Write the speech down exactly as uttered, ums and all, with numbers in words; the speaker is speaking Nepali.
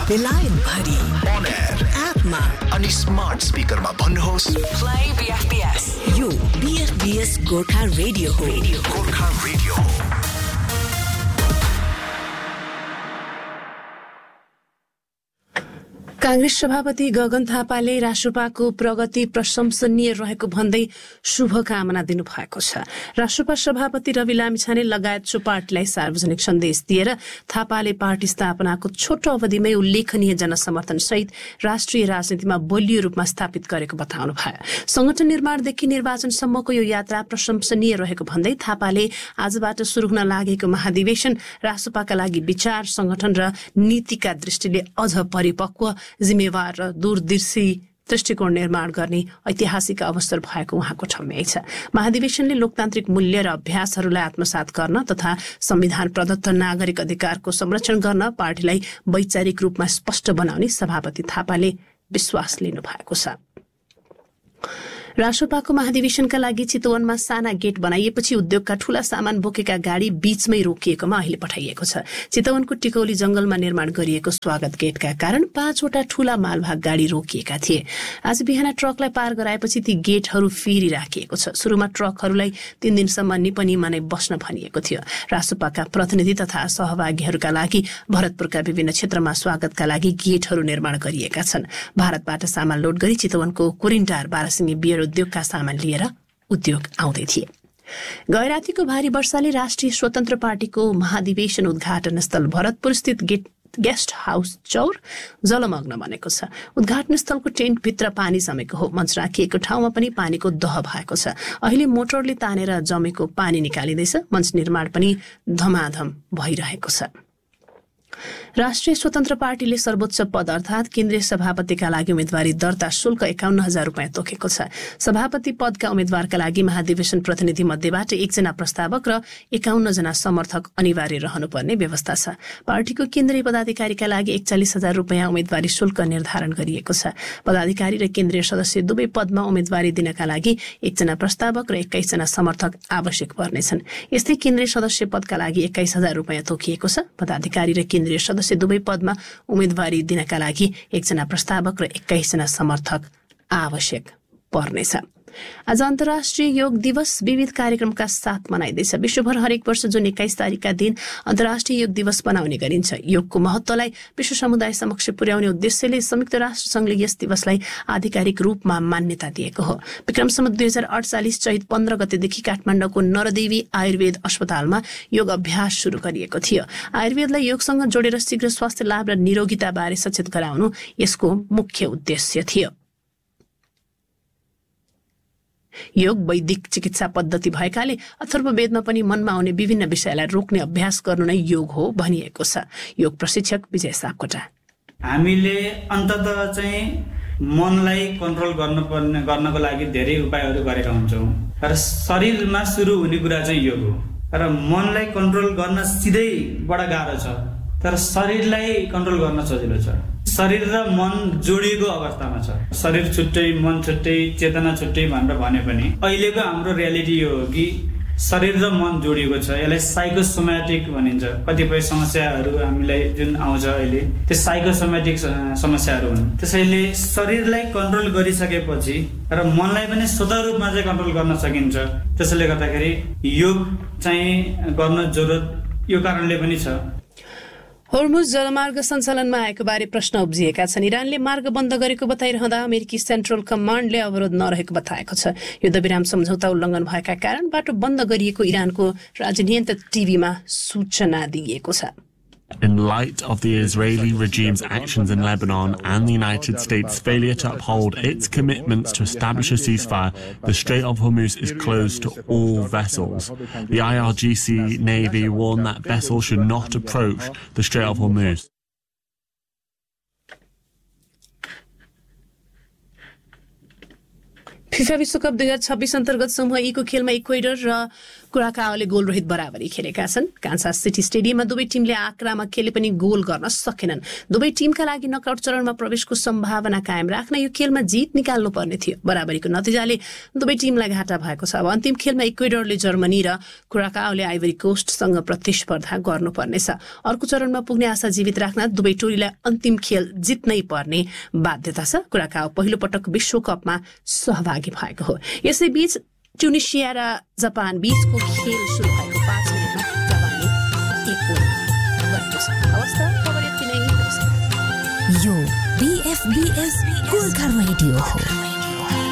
बेलायत भरि on air एपमा अनि स्मार्ट स्पिकरमा भन्नुहोस् प्ले बीएफबीएस। यो बीएफबीएस गोर्खा रेडियो हो। गोर्खा रेडियो हो। कांग्रेस सभापति गगन थापाले राष्ट्रपाको प्रगति प्रशंसनीय रहेको भन्दै शुभकामना दिनुभएको छ। राष्ट्रपा सभापति रवि लामिछाने लगायत सो पार्टीलाई सार्वजनिक सन्देश दिएर थापाले पार्टी स्थापनाको छोटो अवधिमै उल्लेखनीय जनसमर्थन सहित राष्ट्रिय राजनीतिमा बलियो रूपमा स्थापित गरेको बताउनु भयो। संगठन निर्माणदेखि निर्वाचनसम्मको यो यात्रा प्रशंसनीय रहेको भन्दै थापाले आजबाट शुरू हुन लागेको महाधिवेशन राष्ट्रपाका लागि विचार, संगठन र नीतिका दृष्टिले अझ परिपक्व, जिम्मेवार र दूरदर्शी दृष्टिकोण निर्माण गर्ने ऐतिहासिक अवसर भएको उहाँको ठम्याइ छ। महाधिवेशनले लोकतान्त्रिक मूल्य र अभ्यासहरूलाई आत्मसात गर्न तथा संविधान प्रदत्त नागरिक अधिकारको संरक्षण गर्न पार्टीलाई वैचारिक रूपमा स्पष्ट बनाउने सभापति थापाले विश्वास लिनु भएको छ। राष्ट्रपाको महाधिवेशनका लागि चितवनमा साना गेट बनाइएपछि उद्योगका ठूला सामान बोकेका गाडी बीचमै रोकिएकोमा अहिले पठाइएको छ। चितवनको टिकौली जंगलमा निर्माण गरिएको स्वागत गेटका कारण पाँचवटा ठूला मालभाग गाडी रोकिएका थिए। आज बिहान ट्रकलाई पार गराएपछि ती गेटहरू फेरि राखिएको छ। सुरुमा ट्रकहरूलाई तीन दिनसम्म निपनीमा नै बस्न भनिएको थियो। राष्ट्रपाका प्रतिनिधि तथा सहभागीहरूका लागि भरतपुरका विभिन्न क्षेत्रमा स्वागतका लागि गेटहरू निर्माण गरिएका छन्। भारतबाट सामान लोड गरी चितवनको कोरिन्टार बारासिंगे बियर उद्योगका सामान लिएर उद्योग आउँदै थिए। गैरातीको भारी वर्षाले राष्ट्रिय स्वतन्त्र पार्टीको महाधिवेशन उद्घाटन स्थल भरतपुर स्थित गेट गेस्ट हाउस चौर जलमग्न बनेको छ। उद्घाटन स्थलको टेन्ट भित्र पानी जमेको हो। मञ्च राखिएको ठाउँमा पनि पानीको दह भएको छ। अहिले मोटरले तानेर जमेको पानी निकालिँदैछ। मञ्च निर्माण पनि धमाधम भइरहेको छ। राष्ट्रिय स्वतन्त्र पार्टीले सर्वोच्च पद अर्थात केन्द्रीय सभापतिका लागि उम्मेदवारी दर्ता शुल्क एकाउन्न हजार रुपियाँ तोकेको छ। सभापति पदका उम्मेद्वारका लागि महाधिवेशन प्रतिनिधि मध्येबाट एकजना प्रस्तावक र एकाउन्न जना समर्थक अनिवार्य रहनुपर्ने व्यवस्था छ। पार्टीको केन्द्रीय पदाधिकारीका लागि एकचालिस हजार रुपियाँ उम्मेदवारी शुल्क निर्धारण गरिएको छ। पदाधिकारी र केन्द्रीय सदस्य दुवै पदमा उम्मेदवारी दिनका लागि एकजना प्रस्तावक र एक्काइसजना समर्थक आवश्यक पर्नेछन्। यस्तै केन्द्रीय सदस्य पदका लागि एक्काइस हजार रुपियाँ तोकिएको छ। पदाधिकारी र केन्द्रीय सदस्य दुवै पदमा उम्मेदवारी दिनका लागि एकजना प्रस्तावक र एक्काइसजना समर्थक आवश्यक पर्नेछ। आज अन्तर्राष्ट्रिय योग दिवस विविध कार्यक्रमका साथ मनाइँदैछ। विश्वभर हरेक वर्ष जुन एक्काइस तारिकका दिन अन्तर्राष्ट्रिय योग दिवस मनाउने गरिन्छ। योगको महत्वलाई विश्व समुदाय समक्ष पुर्याउने उद्देश्यले संयुक्त राष्ट्र संघले यस दिवसलाई आधिकारिक रूपमा मान्यता दिएको हो। विक्रम सम्वत दुई हजार अडचालिस चैत पन्ध्र गतेदेखि काठमाडौँको नरदेवी आयुर्वेद अस्पतालमा योग अभ्यास शुरू गरिएको थियो। आयुर्वेदलाई योगसँग जोडेर शीघ्र स्वास्थ्य लाभ र निरोगिता बारे सचेत गराउनु यसको मुख्य उद्देश्य थियो। योग वैदिक चिकित्सा पद्धति भएकाले अथर्ववेदमा पनि मनमा आउने विभिन्न विषयलाई रोक्ने अभ्यास गर्नु नै योग हो भनिएको छ। योग प्रशिक्षक विजय सापकोटा। हामीले अन्ततः चाहिँ मनलाई कन्ट्रोल गर्नुपर्ने गर्नको लागि धेरै उपायहरू गरेका हुन्छौँ र शरीरमा सुरु हुने कुरा चाहिँ योग हो। र मनलाई कन्ट्रोल गर्न सिधै बडा गाह्रो छ, तर शरीरलाई कन्ट्रोल गर्न सजिलो छ। शरीर र मन जोडिएको अवस्थामा छ। शरीर छुट्टै, मन छुट्टै, चेतना छुट्टै भनेर भने पनि अहिलेको हाम्रो रियालिटी यो हो कि शरीर र मन जोडिएको छ। यसलाई साइकोसोमेटिक भनिन्छ। कतिपय समस्याहरू हामीलाई जुन आउँछ अहिले त्यो साइकोसोमेटिक समस्याहरू हुन्। त्यसैले शरीरलाई कन्ट्रोल गरिसकेपछि र मनलाई पनि स्वतः रूपमा चाहिँ कन्ट्रोल गर्न सकिन्छ। त्यसैले गर्दाखेरि योग चाहिँ गर्न जरुरत यो कारणले पनि छ। होर्मुज जलमार्ग सञ्चालनमा आएको बारे प्रश्न उब्जिएका छन्। इरानले मार्ग बन्द गरेको बताइरहँदा अमेरिकी सेन्ट्रल कमान्डले अवरोध नरहेको बताएको छ। युद्धविराम सम्झौता उल्लङ्घन भएका कारण बाटो बन्द गरिएको इरानको राजनियन्त्रित टिभीमा सूचना दिइएको छ। In light of the Israeli regime's actions in Lebanon and the United States' failure to uphold its commitments to establish a ceasefire, the Strait of Hormuz is closed to all vessels. The I R G C Navy warned that vessels should not approach the Strait of Hormuz. FIFA विश्वकप दुई हजार छब्बीस अन्तर्गत समूह ईको खेलमा इक्वेडर र कुराकाओले गोलरहित बराबरी खेलेका छन्। कान्सास सिटी स्टेडियममा दुवै टिमले आक्रामक खेले पनि गोल गर्न सकेनन्। दुवै टिमका लागि नकआउट चरणमा प्रवेशको सम्भावना कायम राख्न यो खेलमा जित निकाल्नु पर्ने थियो। बराबरीको नतिजाले दुवै टिमलाई घाटा भएको छ। अब अन्तिम खेलमा इक्वेडरले जर्मनी र कुराकाओले आइभरी कोस्टसँग प्रतिस्पर्धा गर्नुपर्नेछ। अर्को चरणमा पुग्ने आशा जीवित राख्न दुवै टोलीलाई अन्तिम खेल जित्नै पर्ने बाध्यता छ। कुराकाओ पहिलो पटक विश्वकपमा सहभागी भएको हो। यसैबीच ट्युनिसिया र जापान बीचको खेल सुरु भएको पाँच मिनटमा जापानले एक गोल गरेको छ। अवस्था खबर यति नै। यो बीएफबीएस गोर्खा रेडियो हो।